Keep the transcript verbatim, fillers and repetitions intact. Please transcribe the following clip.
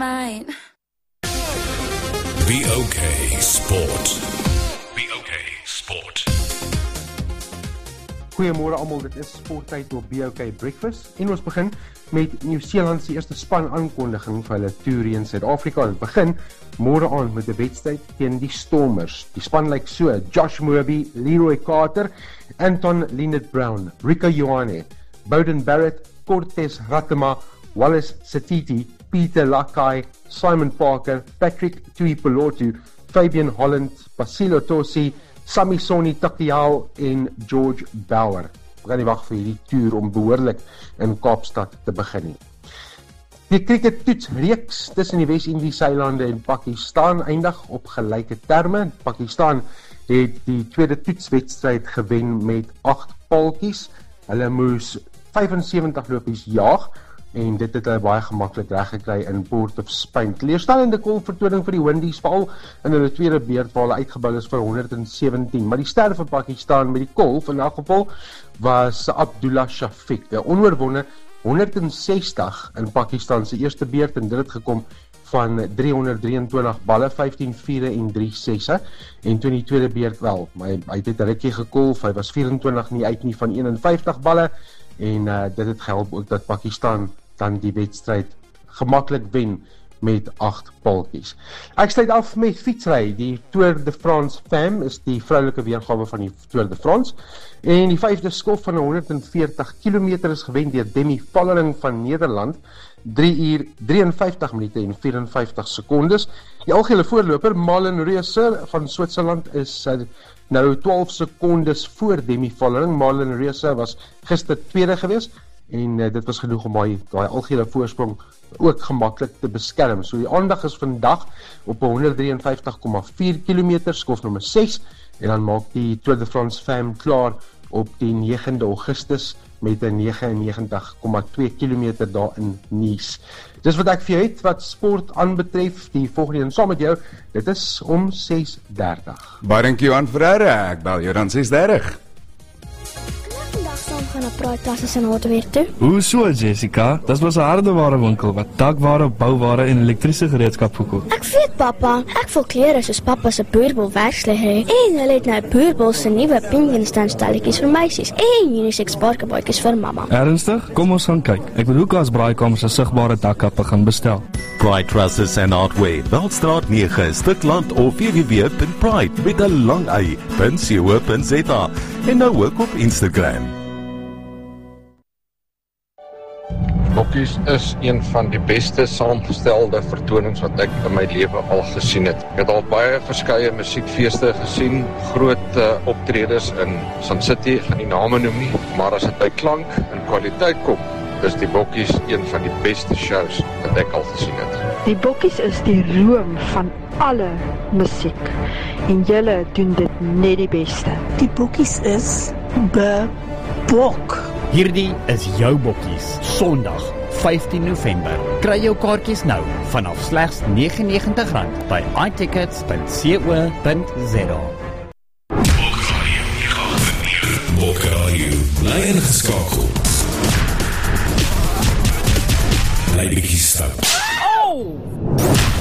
mine. B O K Sport. B O K Sport. Goeiemôre almal, dit is sporttyd op B O K Breakfast en ons begin met Nieu-Seeland se eerste span aankondiging vir hulle toer in Suid-Afrika. Dit begin môre aand met 'n wedstryd teen die Stormers. Die span lyk so: Josh Moorby, Leroy Carter, Anton Lienert-Brown, Rico Ioane, Bowden Barrett, Cortez Ratema, Wallace Setiti, Peter Lakai, Simon Parker, Patrick Tuipolotu, Fabian Holland, Basilo Tosi, Sami Soni Takiao en George Bauer. Ek kan nie wag vir hierdie toer om behoorlik in Kaapstad te begin nie. Die cricket toetsreeks tussen die Wes-Indiese eilande en Pakistan eindig op gelyke terme. Pakistan het die tweede toetswedstryd gewen met agt paaltjies. Hulle moes vyf en sewentig lopies jaag en dit het hulle baie gemaklik reggekry in Port of Spain. Teleurstellende kolvertoning vir die Windies, veral in hulle tweede beurt waar hulle uitgebou is vir honderd en sewentien. Maar die ster van Pakistan met die kolf in elk geval was Abdullah Shafiq, 'n onoorwonde honderd en sestig in Pakistan se eerste beurt, en dit het gekom van driehonderd drieëntwintig balle, vyftien viere en drie sesse. En toe in die tweede beurt wel, maar hy, hy het 'n rukkie gekolf, hy was vyf en twintig nie uit nie van een en vyftig balle, en uh, dit het gehelp ook dat Pakistan dan die wedstryd gemaklik wen met agt paaltjies. Ek sluit af met fietsry. Die Tour de France Femme is die vroulike weergawe van die Tour de France, en die vyfde skof van honderd en veertig kilometer is gewen deur Demi Vollering van Nederland, drie uur drieënvyftig minute en vyf en vyftig sekondes. Die algehele voorloper Malin Reuser van Switserland is uh, nou twaalf sekondes voor Demi Vollering. Malin Reuser was gister tweede gewees, en uh, dit was genoeg om daai daai algehele voorsprong ook gemaklik te beskerm. So die aandag is vandag op honderd drieënvyftig komma vier kilometer, skof nommer ses, en dan maak die Tour de France Femme klaar op die negende Augustus met 'n negentig komma negentig twee kilometer daar in Nice. Dis wat ek vir jou het wat sport aanbetref. Die volgende een saam met jou, dit is om ses dertig. Baie dankie Johan Ferreira, ek bel jou dan ses dertig. Saam gaan na Praatklasses in Hardware toe. Hoe so, Jessica? Dis was 'n hardeware winkel wat dakware, bouware en elektriese gereedskap verkoop. Ek weet pappa, ek voel klere soos pappa se boerbol werksligheid. En hulle het nou boerbol se nuwe pinguïnstalletjies vir meisies en unisex parkebootjies vir mamma. Ernstig? Kom ons gaan kyk. Ek wil ook as Braaikamer se sigbare dakkappe gaan bestel. Praatklasses en Hardware, Veldstraat nege, Stikland of w w w punt pride met 'n lang y punt co punt z a en nou ook op Instagram. Bokkies is een van die beste saamgestelde vertonings wat ek in my lewe al gesien het. Ek het al baie verskeie musiekfeeste gesien, groot uh, optredes in Sun City, ek gaan nie name noem nie, maar as dit by klank en kwaliteit kom, is die Bokkies een van die beste shows wat ek al gesien het. Die Bokkies is die roem van alle musiek en julle doen dit net die beste. Die Bokkies is bebok. Hierdie is jou Bokkies, Sondag, vyftien November. Kry jou kaartjies nou vanaf slegs negenennegentig rand by i tickets punt co punt z a. Bokayu, bly ingeskakel. Bly bietjie stap. Oh!